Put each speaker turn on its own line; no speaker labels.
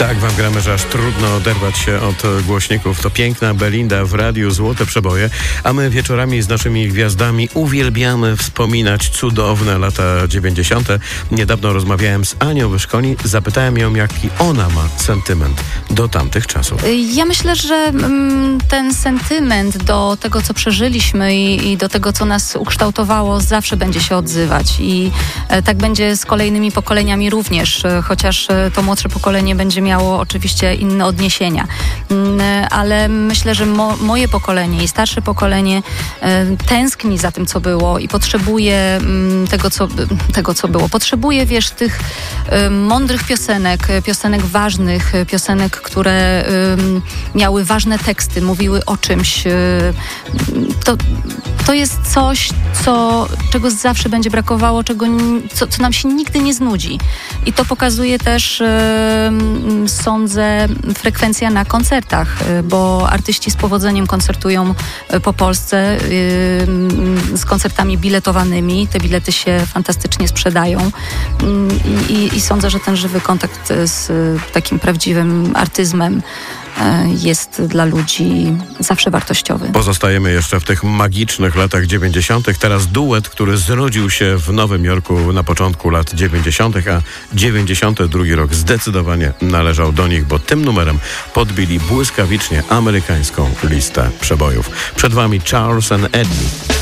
Tak wam gramy, że aż trudno oderwać się od głośników. To piękna Belinda w radiu Złote Przeboje, a my wieczorami z naszymi gwiazdami uwielbiamy wspominać cudowne lata 90. Niedawno rozmawiałem z Anią Wyszkoni, zapytałem ją, jaki ona ma sentyment do tamtych czasów.
Ja myślę, że ten sentyment do tego, co przeżyliśmy i do tego, co nas ukształtowało, zawsze będzie się odzywać i tak będzie z kolejnymi pokoleniami również, chociaż to młodsze pokolenie będzie miało oczywiście inne odniesienia. Ale myślę, że moje pokolenie i starsze pokolenie tęskni za tym, co było i potrzebuje tego, co było. Potrzebuje, wiesz, tych mądrych piosenek ważnych, piosenek, które miały ważne teksty, mówiły o czymś. To jest coś, czego zawsze będzie brakowało, co nam się nigdy nie znudzi. I to pokazuje też, sądzę, frekwencja na koncertach, bo artyści z powodzeniem koncertują po Polsce z koncertami biletowanymi. Te bilety się fantastycznie sprzedają i sądzę, że ten żywy kontakt z takim prawdziwym artyzmem jest dla ludzi zawsze wartościowy.
Pozostajemy jeszcze w tych magicznych latach 90. Teraz duet, który zrodził się w Nowym Jorku na początku lat 90., a 92 rok zdecydowanie należał do nich, bo tym numerem podbili błyskawicznie amerykańską listę przebojów. Przed wami Charles and Eddie.